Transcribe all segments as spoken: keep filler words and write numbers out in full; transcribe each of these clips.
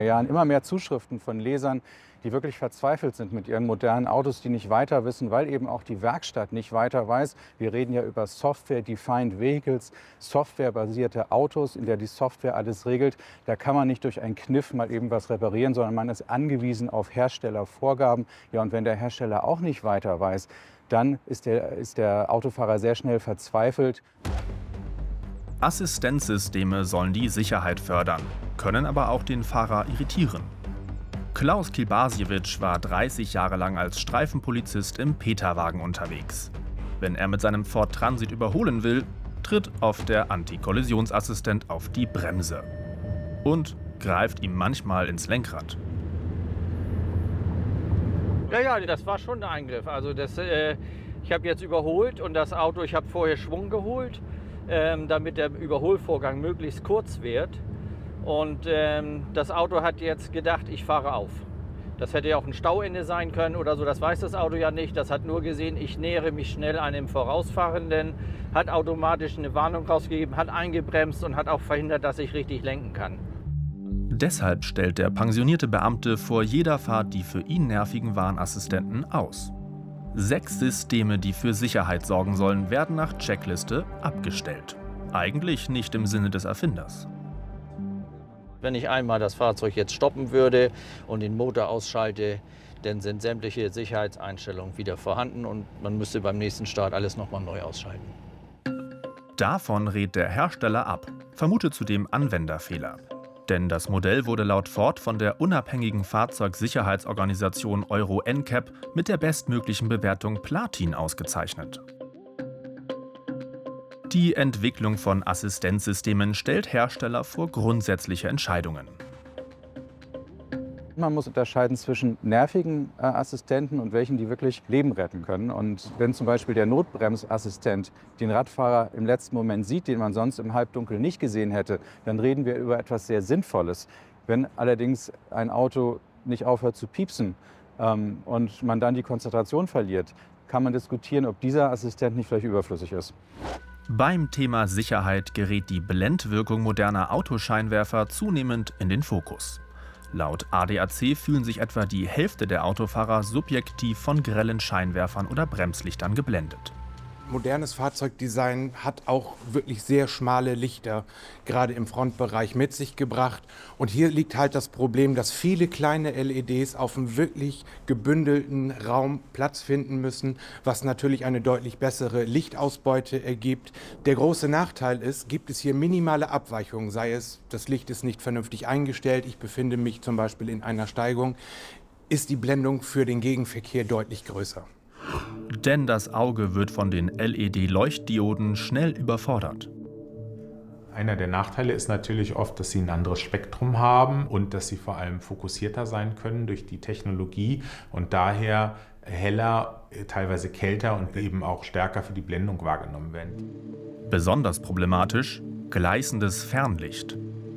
Ja, immer mehr Zuschriften von Lesern, die wirklich verzweifelt sind mit ihren modernen Autos, die nicht weiter wissen, weil eben auch die Werkstatt nicht weiter weiß. Wir reden ja über Software-Defined Vehicles, softwarebasierte Autos, in der die Software alles regelt. Da kann man nicht durch einen Kniff mal eben was reparieren, sondern man ist angewiesen auf Herstellervorgaben. Ja, und wenn der Hersteller auch nicht weiter weiß, dann ist der, ist der Autofahrer sehr schnell verzweifelt. Assistenzsysteme sollen die Sicherheit fördern, können aber auch den Fahrer irritieren. Klaus Kilbasiewicz war dreißig Jahre lang als Streifenpolizist im Peterwagen unterwegs. Wenn er mit seinem Ford Transit überholen will, tritt oft der Antikollisionsassistent auf die Bremse und greift ihm manchmal ins Lenkrad. Ja, ja, das war schon ein Eingriff. Also das, äh, ich habe jetzt überholt und das Auto, ich habe vorher Schwung geholt, ähm, damit der Überholvorgang möglichst kurz wird. Und ähm, das Auto hat jetzt gedacht, ich fahre auf. Das hätte ja auch ein Stauende sein können oder so, das weiß das Auto ja nicht. Das hat nur gesehen, ich nähere mich schnell einem Vorausfahrenden, hat automatisch eine Warnung rausgegeben, hat eingebremst und hat auch verhindert, dass ich richtig lenken kann. Deshalb stellt der pensionierte Beamte vor jeder Fahrt die für ihn nervigen Warnassistenten aus. Sechs Systeme, die für Sicherheit sorgen sollen, werden nach Checkliste abgestellt. Eigentlich nicht im Sinne des Erfinders. Wenn ich einmal das Fahrzeug jetzt stoppen würde und den Motor ausschalte, dann sind sämtliche Sicherheitseinstellungen wieder vorhanden und man müsste beim nächsten Start alles nochmal neu ausschalten. Davon rät der Hersteller ab, vermutet zudem Anwenderfehler. Denn das Modell wurde laut Ford von der unabhängigen Fahrzeugsicherheitsorganisation Euro N C A P mit der bestmöglichen Bewertung Platin ausgezeichnet. Die Entwicklung von Assistenzsystemen stellt Hersteller vor grundsätzliche Entscheidungen. Man muss unterscheiden zwischen nervigen äh, Assistenten und welchen, die wirklich Leben retten können. Und wenn zum Beispiel der Notbremsassistent den Radfahrer im letzten Moment sieht, den man sonst im Halbdunkel nicht gesehen hätte, dann reden wir über etwas sehr Sinnvolles. Wenn allerdings ein Auto nicht aufhört zu piepsen ähm, und man dann die Konzentration verliert, kann man diskutieren, ob dieser Assistent nicht vielleicht überflüssig ist. Beim Thema Sicherheit gerät die Blendwirkung moderner Autoscheinwerfer zunehmend in den Fokus. Laut A D A C fühlen sich etwa die Hälfte der Autofahrer subjektiv von grellen Scheinwerfern oder Bremslichtern geblendet. Modernes Fahrzeugdesign hat auch wirklich sehr schmale Lichter, gerade im Frontbereich, mit sich gebracht. Und hier liegt halt das Problem, dass viele kleine L E Ds auf einem wirklich gebündelten Raum Platz finden müssen, was natürlich eine deutlich bessere Lichtausbeute ergibt. Der große Nachteil ist, gibt es hier minimale Abweichungen, sei es, das Licht ist nicht vernünftig eingestellt, ich befinde mich zum Beispiel in einer Steigung, ist die Blendung für den Gegenverkehr deutlich größer. Denn das Auge wird von den L E D-Leuchtdioden schnell überfordert. Einer der Nachteile ist natürlich oft, dass sie ein anderes Spektrum haben und dass sie vor allem fokussierter sein können durch die Technologie und daher heller, teilweise kälter und eben auch stärker für die Blendung wahrgenommen werden. Besonders problematisch: gleißendes Fernlicht.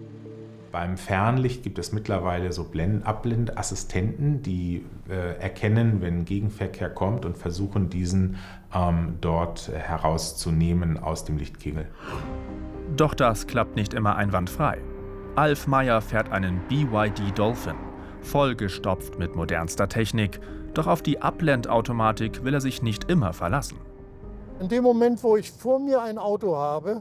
Beim Fernlicht gibt es mittlerweile so Abblendassistenten, die äh, erkennen, wenn Gegenverkehr kommt und versuchen, diesen ähm, dort herauszunehmen aus dem Lichtkegel. Doch das klappt nicht immer einwandfrei. Alf Meyer fährt einen B Y D Dolphin, vollgestopft mit modernster Technik. Doch auf die Abblendautomatik will er sich nicht immer verlassen. In dem Moment, wo ich vor mir ein Auto habe,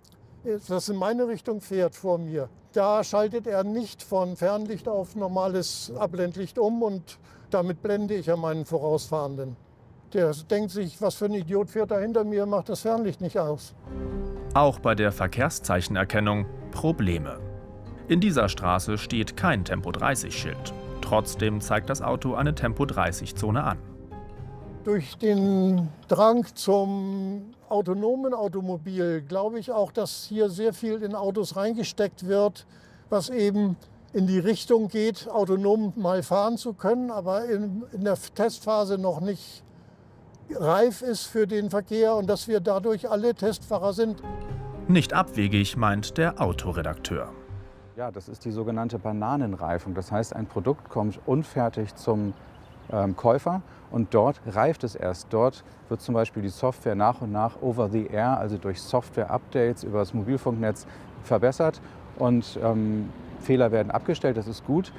das in meine Richtung fährt vor mir, da schaltet er nicht von Fernlicht auf normales Abblendlicht um und damit blende ich ja meinen Vorausfahrenden. Der denkt sich, was für ein Idiot fährt da hinter mir, macht das Fernlicht nicht aus. Auch bei der Verkehrszeichenerkennung Probleme. In dieser Straße steht kein Tempo dreißig Schild. Trotzdem zeigt das Auto eine Tempo dreißig Zone an. Durch den Drang zum autonomen Automobil glaube ich auch, dass hier sehr viel in Autos reingesteckt wird, was eben in die Richtung geht, autonom mal fahren zu können, aber in, in der Testphase noch nicht reif ist für den Verkehr und dass wir dadurch alle Testfahrer sind. Nicht abwegig, meint der Autoredakteur. Ja, das ist die sogenannte Bananenreifung. Das heißt, ein Produkt kommt unfertig zum ähm, Käufer und dort reift es erst. Dort wird zum Beispiel die Software nach und nach over the air, also durch Software-Updates über das Mobilfunknetz verbessert und ähm, Fehler werden abgestellt, das ist gut.